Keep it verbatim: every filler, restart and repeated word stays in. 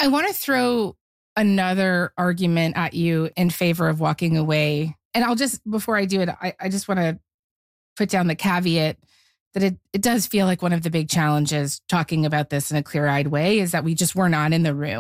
I want to throw another argument at you in favor of walking away. And I'll just, before I do it, I, I just want to put down the caveat that it, it does feel like one of the big challenges talking about this in a clear-eyed way is that we just were not in the room.